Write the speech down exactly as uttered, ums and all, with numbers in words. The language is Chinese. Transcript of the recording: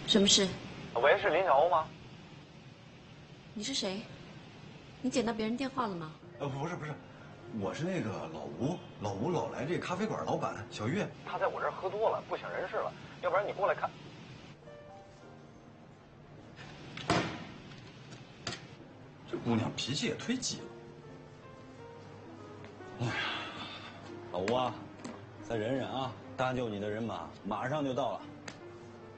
什么事？ 喂，是林小欧吗？ 你是谁？你捡到别人电话了吗？ 呃，不是不是，我是那个老吴，老吴老来这咖啡馆老板小月。 他在我这儿喝多了，不省人事了。要不然你过来看。 这姑娘脾气也忒急了。哎呀， 老吴啊，再忍忍啊！搭救你的人马马上就到了。